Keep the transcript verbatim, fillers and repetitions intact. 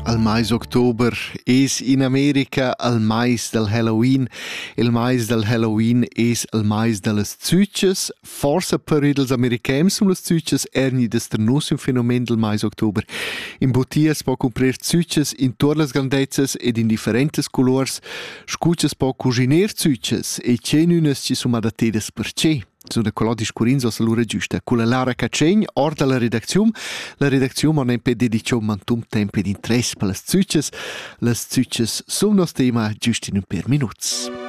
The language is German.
Al mais october es in America al mais del Halloween. Il mais del Halloween es il mais dallas zütches. Forse per ils americans sun las zütches erni des ternus un fenomen del mais october. In bottigas po comprer zütches in tutte las grandezzas ed in differentes colors. Scuches po cuciner zütches e c'è nunas ci sun adattedas per c'è. Sono colodi scurinzo all'ora giusta. Con la Lara Cacegn, or dalla redazione. La redazione non è per dedicato mantum tempo di interesse per le zütches. Le zütches sono nostro tema giusto in un per minuti.